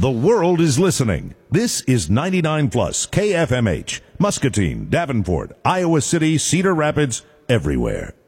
The world is listening. This is 99 Plus KFMH, Muscatine, Davenport, Iowa City, Cedar Rapids, everywhere.